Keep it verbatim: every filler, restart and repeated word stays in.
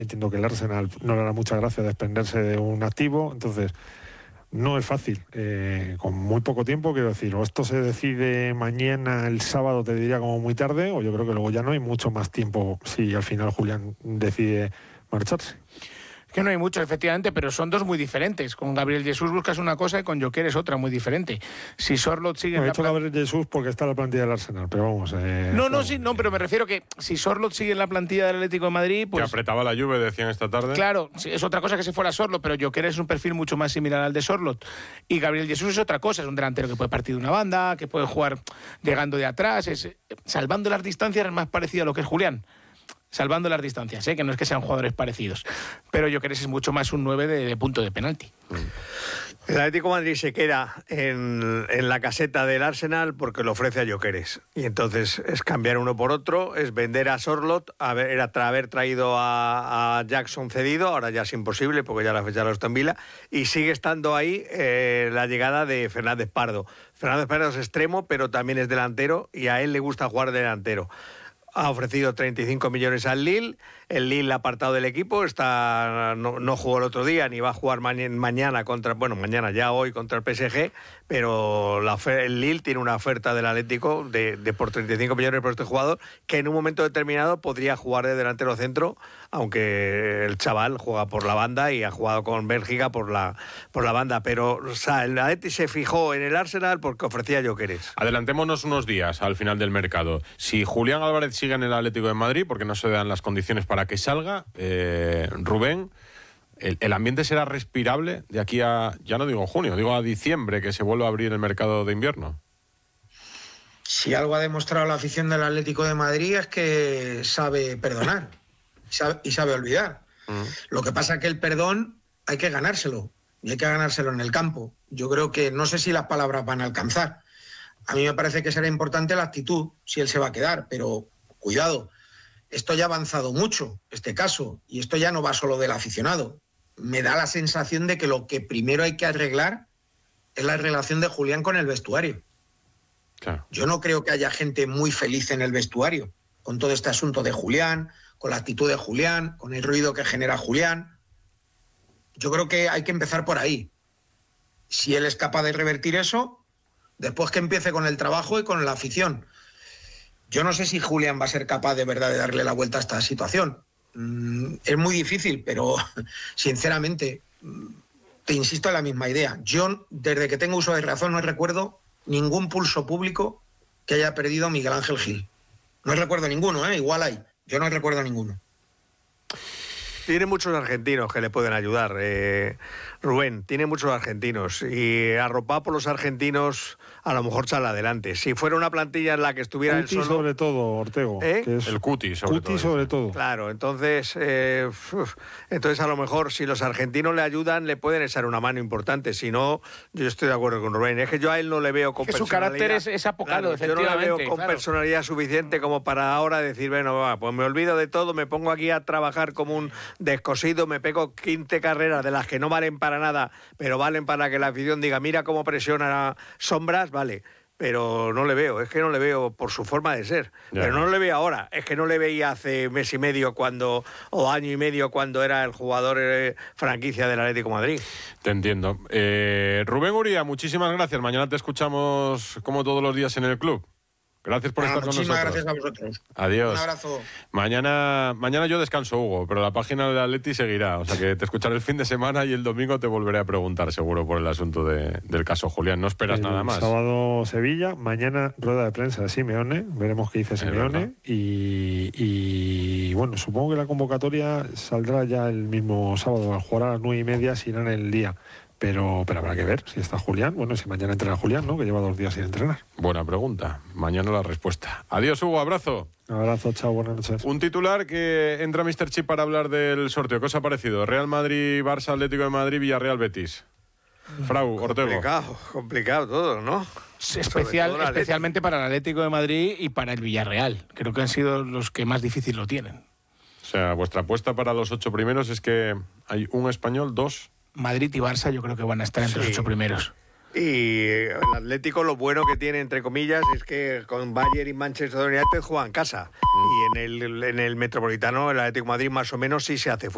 entiendo que el Arsenal no le hará mucha gracia desprenderse de un activo, entonces no es fácil, eh, con muy poco tiempo, quiero decir, o esto se decide mañana, el sábado, te diría como muy tarde, o yo creo que luego ya no hay mucho más tiempo si al final Julián decide marcharse. Que no hay mucho, efectivamente, pero son dos muy diferentes. Con Gabriel Jesús buscas una cosa y con Gyökeres otra muy diferente. Si Sorloth sigue... No, en he la hecho plan... Gabriel Jesús porque está en la plantilla del Arsenal, pero vamos... Eh, no, no, vamos, sí, no, eh, pero me refiero que si Sorloth sigue en la plantilla del Atlético de Madrid, pues... Que apretaba la Juve, decían esta tarde. Claro, sí, es otra cosa que se fuera Sorloth, pero Gyökeres es un perfil mucho más similar al de Sorloth. Y Gabriel Jesús es otra cosa, es un delantero que puede partir de una banda, que puede jugar llegando de atrás, es, salvando las distancias es más parecido a lo que es Julián. Salvando las distancias, ¿eh? Que no es que sean jugadores parecidos. Pero Gyökeres es mucho más un nueve de, de punto de penalti. El Atlético de Madrid se queda en, en la caseta del Arsenal porque lo ofrece a Gyökeres. Y entonces es cambiar uno por otro, es vender a Sorloth, haber, era tra- haber traído a, a Jackson cedido, ahora ya es imposible porque ya la fecha lo está en vila, y sigue estando ahí eh, la llegada de Fernández Pardo. Fernández Pardo es extremo, pero también es delantero y a él le gusta jugar delantero. Ha ofrecido treinta y cinco millones al Lille, el Lille apartado del equipo, está no, no jugó el otro día, ni va a jugar ma- mañana contra, bueno, mañana ya hoy contra el P S G, pero la ofer- el Lille tiene una oferta del Atlético de, de por treinta y cinco millones por este jugador, que en un momento determinado podría jugar de delantero centro, aunque el chaval juega por la banda y ha jugado con Bélgica por la, por la banda, pero o sea, el Atlético se fijó en el Arsenal porque ofrecía a Gyökeres. Adelantémonos unos días al final del mercado. Si Julián Álvarez sigue en el Atlético de Madrid, porque no se dan las condiciones para que salga, eh, Rubén, el, el ambiente será respirable de aquí a, ya no digo junio, digo a diciembre, que se vuelva a abrir el mercado de invierno. Si algo ha demostrado la afición del Atlético de Madrid es que sabe perdonar y sabe, y sabe olvidar. Mm. Lo que pasa es que el perdón hay que ganárselo, y hay que ganárselo en el campo. Yo creo que no sé si las palabras van a alcanzar. A mí me parece que será importante la actitud, si él se va a quedar, pero cuidado, esto ya ha avanzado mucho, este caso, y esto ya no va solo del aficionado. Me da la sensación de que lo que primero hay que arreglar es la relación de Julián con el vestuario. Claro. Yo no creo que haya gente muy feliz en el vestuario con todo este asunto de Julián, con la actitud de Julián, con el ruido que genera Julián. Yo creo que hay que empezar por ahí. Si él es capaz de revertir eso, después que empiece con el trabajo y con la afición. Yo no sé si Julián va a ser capaz de verdad de darle la vuelta a esta situación. Mm, es muy difícil, pero sinceramente, te insisto en la misma idea. Yo, desde que tengo uso de razón, no recuerdo ningún pulso público que haya perdido Miguel Ángel Gil. No recuerdo ninguno, ¿eh? Igual hay. Yo no recuerdo ninguno. Tiene muchos argentinos que le pueden ayudar, eh, Rubén, tiene muchos argentinos y arropado por los argentinos a lo mejor sale adelante. Si fuera una plantilla en la que estuviera Cuti el solo... sobre todo, Ortego. ¿Eh? Que es el Cuti sobre Cuti todo. sobre todo. Claro, entonces, eh, uf, entonces a lo mejor si los argentinos le ayudan le pueden echar una mano importante. Si no, yo estoy de acuerdo con Rubén. Es que yo a él no le veo con que personalidad. su carácter es, es apocado, claro, yo no le veo con claro. personalidad suficiente como para ahora decir, bueno, va, pues me olvido de todo, me pongo aquí a trabajar como un descosido, me pego quince carreras de las que no valen para nada, pero valen para que la afición diga, mira cómo presiona Sombras, vale. Pero no le veo, es que no le veo por su forma de ser. Ya. Pero no le veo ahora, es que no le veía hace mes y medio cuando o año y medio cuando era el jugador eh, franquicia del Atlético de Madrid. Te entiendo. Eh, Rubén Uría, muchísimas gracias. Mañana te escuchamos como todos los días en el club. Gracias por bueno, estar con nosotros. Muchísimas gracias a vosotros. Adiós. Un abrazo. Mañana, mañana yo descanso, Hugo, pero la página del Atleti seguirá. O sea que te escucharé el fin de semana y el domingo te volveré a preguntar seguro por el asunto de, del caso Julián. No esperas el nada más. Sábado Sevilla, mañana rueda de prensa de Simeone. Veremos qué dice Simeone. Y, y bueno, supongo que la convocatoria saldrá ya el mismo sábado. Al jugar a las nueve y media si irán el día. Pero, pero habrá que ver si está Julián. Bueno, si mañana entrena Julián, ¿no? Que lleva dos días sin entrenar. Buena pregunta. Mañana la respuesta. Adiós, Hugo. Abrazo. Abrazo, chao, buenas noches. Un titular que entra míster Chip para hablar del sorteo. ¿Qué os ha parecido? Real Madrid, Barça, Atlético de Madrid, Villarreal, Betis. Frau, Ortego. Complicado, complicado todo, ¿no? Especial, especialmente para el Atlético de Madrid y para el Villarreal. Creo que han sido los que más difícil lo tienen. O sea, vuestra apuesta para los ocho primeros es que hay un español, dos... Madrid y Barça yo creo que van a estar entre sí. los ocho primeros. Y el Atlético lo bueno que tiene, entre comillas, es que con Bayern y Manchester United juegan en casa. Mm. Y en el, en el Metropolitano el Atlético de Madrid más o menos sí se hace fuerte.